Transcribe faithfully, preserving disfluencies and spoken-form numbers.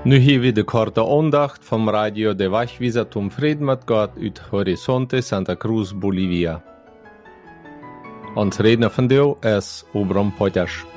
Nu hier weer de korte aandacht van Radio de Wegwijzer zum Frieden mit Gott uit Horizonte Santa Cruz, Bolivia. Ons redner van deel is Obram Potters.